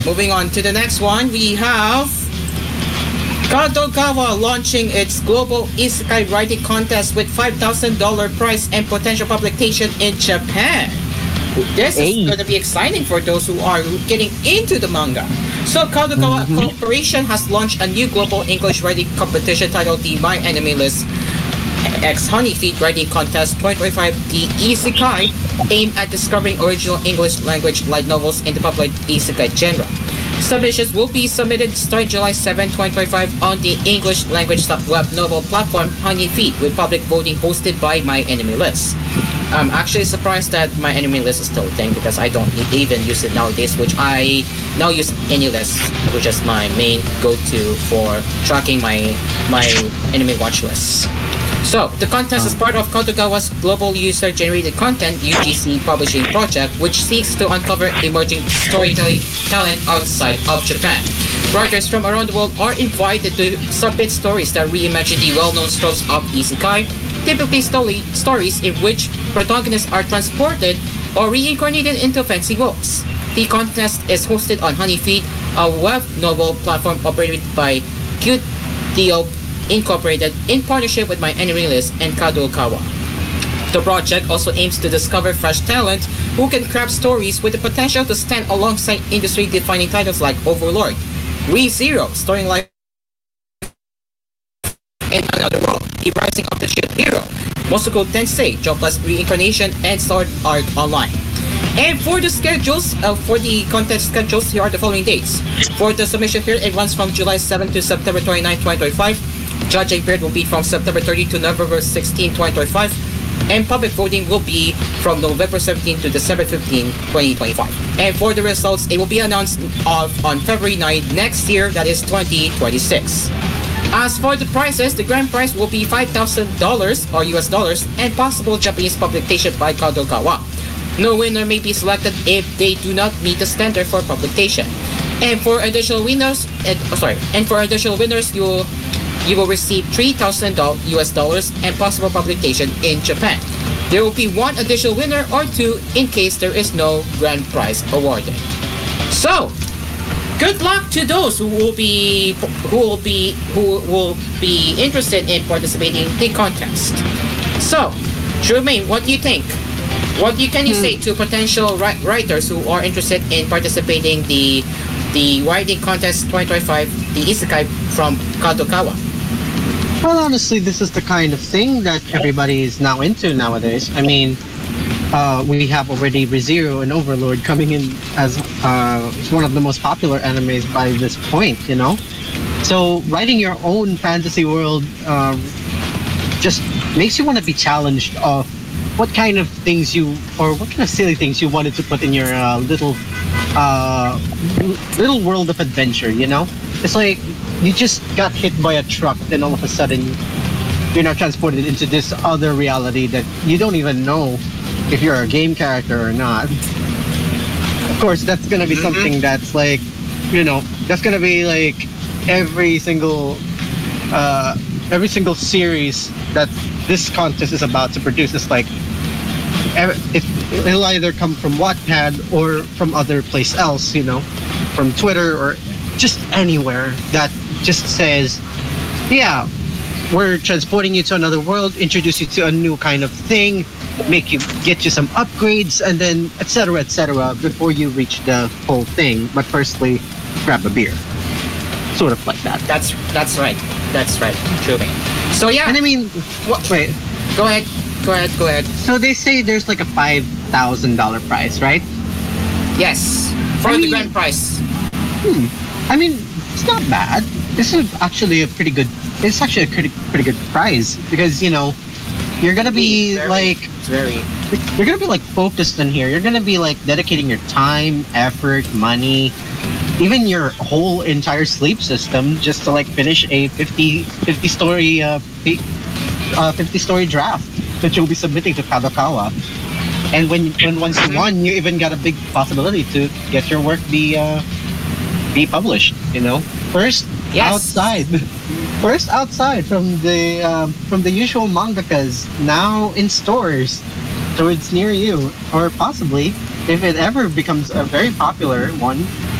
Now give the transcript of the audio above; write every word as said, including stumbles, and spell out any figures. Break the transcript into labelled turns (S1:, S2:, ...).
S1: Moving on to the next one, we have Kadokawa launching its global isekai writing contest with five thousand dollars prize and potential publication in Japan. This is
S2: Hey.
S1: going to be exciting for those who are getting into the manga. So Kadokawa
S2: Mhm.
S1: Corporation has launched a new global English writing competition titled the My Anime List X Honeyfeed Writing Contest twenty twenty-five. The Isekai aimed at discovering original English language light novels in the popular isekai genre. Submissions will be submitted starting July seventh, twenty twenty-five on the English language web novel platform Honeyfeed with public voting hosted by My Anime List. I'm actually surprised that My Anime List is still a thing because I don't e- even use it nowadays, which I now use AnyList, which is my main go-to for tracking my my anime watch lists. So, the contest is part of Kadokawa's Global User Generated Content U G C publishing project, which seeks to uncover emerging storytelling talent outside of Japan. Writers from around the world are invited to submit stories that reimagine the well-known tropes of isekai, typically story, stories in which protagonists are transported or reincarnated into fancy worlds. The contest is hosted on Honeyfeed, a web novel platform operated by Cute Deal Incorporated in partnership with My Anime List and Kadokawa. The project also aims to discover fresh talent who can craft stories with the potential to stand alongside industry-defining titles like Overlord, ReZero, starring life in another world, The Rising of the Shield Hero, Mushoku Tensei, Jobless Reincarnation, and Sword Art Online. And for the schedules, uh, for the contest schedules, here are the following dates. For the submission period, it runs from July seventh to September twenty-ninth, twenty twenty-five. Judging period will be from September thirtieth to November sixteenth, twenty twenty-five. And public voting will be from November seventeenth to December fifteenth, twenty twenty-five. And for the results, it will be announced of, on February ninth next year, that is twenty twenty-six. As for the prizes, the grand prize will be five thousand dollars or U S dollars and possible Japanese publication by Kadokawa. No winner may be selected if they do not meet the standard for publication. And for additional winners, and, oh, sorry, and for additional winners, you will, you will receive three thousand U S dollars and possible publication in Japan. There will be one additional winner or two in case there is no grand prize awarded. So, good luck to those who will be who will be who will be interested in participating in the contest. So, Jermaine, what do you think? What you, can you say to potential ri- writers who are interested in participating the the writing contest twenty twenty-five, the Isekai from Kadokawa?
S2: Well, honestly, this is the kind of thing that everybody is now into nowadays. I mean, uh, we have already ReZero and Overlord coming in as uh, one of the most popular animes by this point, you know? So writing your own fantasy world um, just makes you want to be challenged of what kind of things you, or what kind of silly things you wanted to put in your uh, little uh, little world of adventure, you know? It's like you just got hit by a truck, then all of a sudden you're now transported into this other reality that you don't even know if you're a game character or not. Of course, that's gonna be something that's like, you know, that's gonna be like every single, uh, every single series that this contest is about to produce. Is like, it, it'll either come from Wattpad or from other place else, you know, from Twitter or just anywhere that just says, yeah, we're transporting you to another world, introduce you to a new kind of thing, make you get you some upgrades, and then et cetera, et cetera, before you reach the whole thing. But firstly, grab a beer, sort of like that.
S1: That's that's right. That's right, Jermaine. So yeah,
S2: And I mean,
S1: what,
S2: wait.
S1: go ahead, go ahead, go ahead.
S2: So they say there's like a five thousand dollar prize, right?
S1: Yes, for
S2: I
S1: the
S2: mean-
S1: grand prize.
S2: Hmm. I mean, it's not bad. This is actually a pretty good. It's actually a pretty pretty good prize because you know you're gonna be
S1: Very-
S2: like
S1: It's very
S2: you're gonna be like focused in here. You're gonna be like dedicating your time, effort, money, even your whole entire sleep system just to like finish a fifty, fifty story uh, fi- uh fifty story draft that you'll be submitting to Kadokawa. And when when once you won, you even got a big possibility to get your work be uh, be published. You know, first
S1: Yes.
S2: outside, first outside from the um, from the usual mangakas, now in stores, so it's near you, or possibly if it ever becomes a very popular one,